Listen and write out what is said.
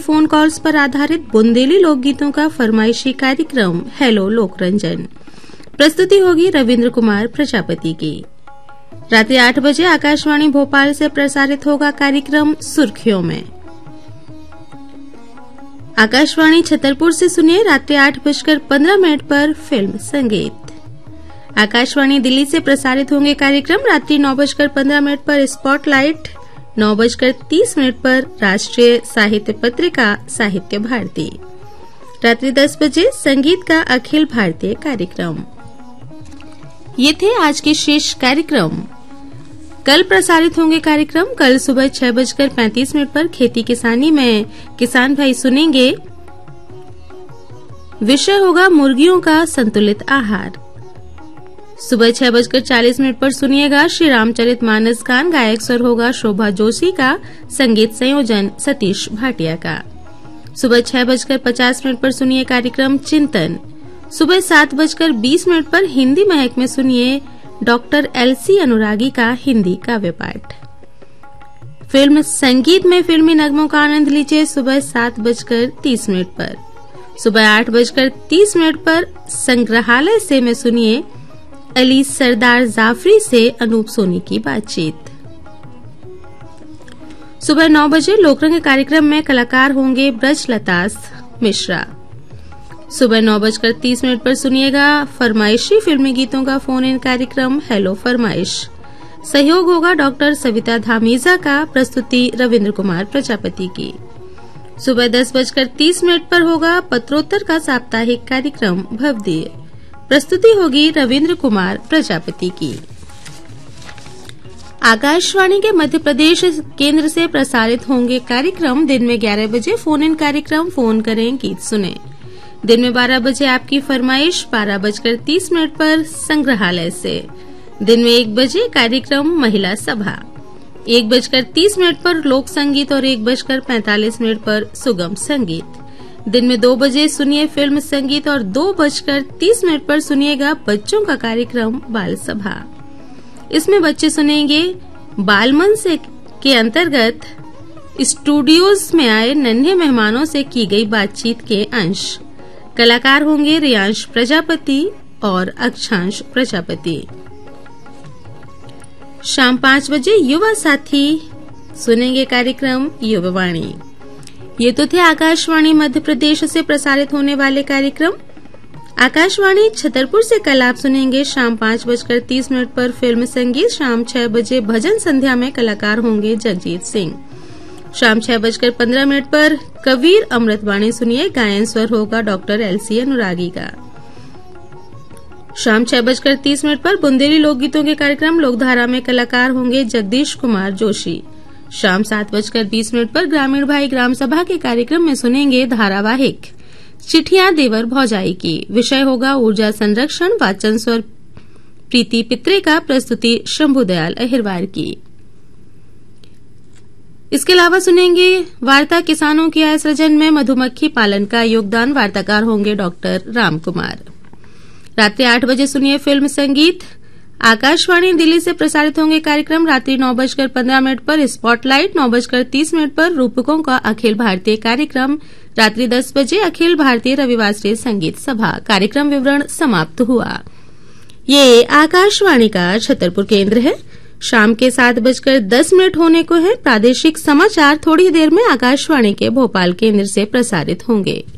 Phone calls पर आधारित बुंदेली लोकगीतों का फरमाइशी कार्यक्रम हेलो लोकरंजन। प्रस्तुति होगी रविंद्र कुमार प्रजापति की। रात्रि 8 बजे आकाशवाणी भोपाल से प्रसारित होगा कार्यक्रम सुर्खियों में। आकाशवाणी छतरपुर से सुनिए रात्रि 8:15 पर फिल्म संगीत। आकाशवाणी दिल्ली से प्रसारित होंगे कार्यक्रम रात्रि 9:15 पर स्पॉटलाइट, 9:30 पर राष्ट्रीय साहित्य पत्रिका साहित्य भारती। रात्रि 10 बजे संगीत का अखिल भारतीय कार्यक्रम। ये थे आज के शेष कार्यक्रम। कल प्रसारित होंगे कार्यक्रम। कल सुबह 6:35 पर खेती किसानी में किसान भाई सुनेंगे, विषय होगा मुर्गियों का संतुलित आहार। सुबह 6:40 पर सुनिएगा श्री रामचरित मानस गान। गायक स्वर होगा शोभा जोशी का, संगीत संयोजन सतीश भाटिया का। सुबह 6:50 पर सुनिए कार्यक्रम चिंतन। सुबह 7:20 पर हिंदी महक में सुनिए डॉक्टर एलसी अनुरागी का हिंदी काव्य पाठ। फिल्म संगीत में फिल्मी नगमों का आनंद लीजिए सुबह 7:30 पर। सुबह 8:30 पर संग्रहालय से में सुनिए अली सरदार जाफरी से अनूप सोनी की बातचीत। सुबह 9 बजे लोकरंग कार्यक्रम में कलाकार होंगे ब्रजलतास मिश्रा। सुबह 9:30 पर सुनिएगा फरमाइशी फिल्मी गीतों का फोन इन कार्यक्रम हेलो फरमाइश। सहयोग होगा डॉक्टर सविता धामीजा का, प्रस्तुति रविंद्र कुमार प्रजापति की। सुबह 10:30 पर होगा पत्रोत्तर का साप्ताहिक कार्यक्रम भवदीय। प्रस्तुति होगी रविंद्र कुमार प्रजापति की। आकाशवाणी के मध्य प्रदेश केंद्र से प्रसारित होंगे कार्यक्रम। दिन में 11 बजे फोन इन कार्यक्रम फोन करें गीत सुने। दिन में 12 बजे आपकी फरमाइश, 12:30 पर संग्रहालय से। दिन में 1 बजे कार्यक्रम महिला सभा, 1:30 पर लोक संगीत और 1:45 पर सुगम संगीत। दिन में 2 बजे सुनिए फिल्म संगीत और 2:30 पर सुनिएगा बच्चों का कार्यक्रम बाल सभा। इसमें बच्चे सुनेंगे बालमन से के अंतर्गत स्टूडियोज में आए नन्हे मेहमानों से की गई बातचीत के अंश। कलाकार होंगे रियांश प्रजापति और अक्षांश प्रजापति। शाम 5 बजे युवा साथी सुनेंगे कार्यक्रम युवावाणी। ये तो थे आकाशवाणी मध्य प्रदेश से प्रसारित होने वाले कार्यक्रम। आकाशवाणी छतरपुर से कल आप सुनेंगे शाम 5:30 पर फिल्म संगीत। शाम 6 बजे भजन संध्या में कलाकार होंगे जगजीत सिंह। शाम 6:15 पर कबीर अमृतवाणी सुनिए, गायन स्वर होगा डॉक्टर एलसी अनुरागी का। शाम 6:30 पर बुंदेली लोकगीतों के कार्यक्रम लोकधारा में कलाकार होंगे जगदीश कुमार जोशी। शाम 7:20 पर ग्रामीण भाई ग्राम सभा के कार्यक्रम में सुनेंगे धारावाहिक चिट्ठियां देवर भौजाई की। विषय होगा ऊर्जा संरक्षण। वाचन स्वर प्रीति पित्रे का, प्रस्तुति शंभुदयाल अहिरवार की। इसके अलावा सुनेंगे वार्ता किसानों की आय सृजन में मधुमक्खी पालन का योगदान। वार्ताकार होंगे डॉक्टर राम कुमार। रात्रि 8 बजे सुनिए फिल्म संगीत। आकाशवाणी दिल्ली से प्रसारित होंगे कार्यक्रम। रात्रि 9:15 पर स्पॉटलाइट, 9:30 पर रूपकों का अखिल भारतीय कार्यक्रम। रात्रि 10 बजे अखिल भारतीय रविवासरीय संगीत सभा। कार्यक्रम विवरण समाप्त हुआ। ये आकाशवाणी का छतरपुर केंद्र है। शाम के 7:10 होने को है। प्रादेशिक समाचार थोड़ी देर में आकाशवाणी के भोपाल केंद्र से प्रसारित होंगे।